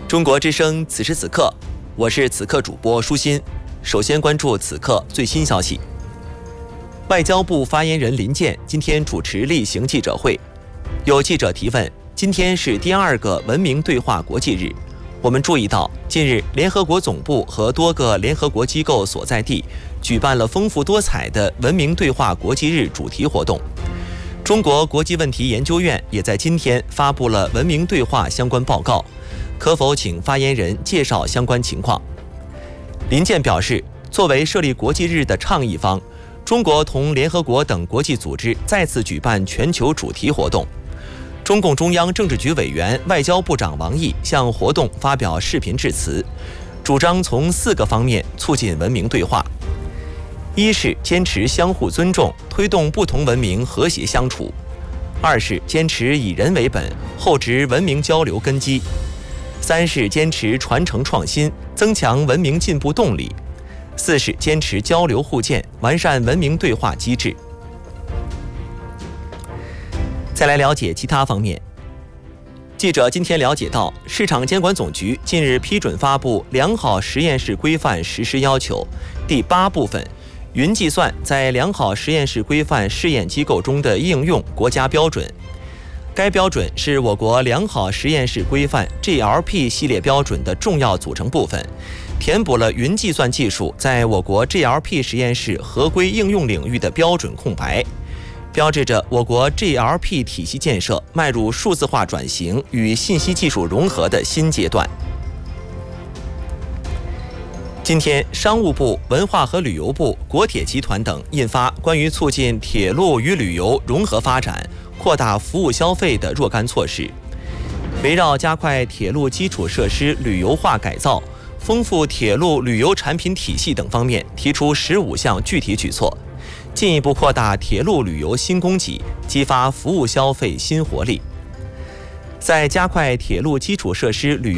中国之声，此时此刻，我是此刻主播舒心。首先关注此刻最新消息。外交部发言人林健今天主持例行记者会，有记者提问：今天是第2个文明对话国际日，我们注意到，近日联合国总部和多个联合国机构所在地举办了丰富多彩的文明对话国际日主题活动。中国国际问题研究院也在今天发布了文明对话相关报告，可否请发言人介绍相关情况？林健表示，作为设立国际日的倡议方，中国同联合国等国际组织再次举办全球主题活动。中共中央政治局委员、外交部长王毅向活动发表视频致辞，主张从4个方面促进文明对话：一是坚持相互尊重，推动不同文明和谐相处；二是坚持以人为本，厚植文明交流根基；三是坚持传承创新，增强文明进步动力；四是坚持交流互鉴，完善文明对话机制。再来了解其他方面。记者今天了解到，市场监管总局近日批准发布《良好实验室规范实施要求》第8部分云计算在良好实验室规范试验机构中的应用国家标准。该标准是我国良好实验室规范 GLP 系列标准的重要组成部分，填补了云计算技术在我国 GLP 实验室合规应用领域的标准空白，标志着我国 GLP 体系建设迈入数字化转型与信息技术融合的新阶段。今天，商务部、文化和旅游部、国铁集团等印发关于促进铁路与旅游融合发展、扩大服务消费的若干措施，围绕加快铁路基础设施旅游化改造、丰富铁路旅游产品体系等方面提出15项具体举措，进一步扩大铁路旅游新供给，激发服务消费新活力。在加快铁路基础设施旅游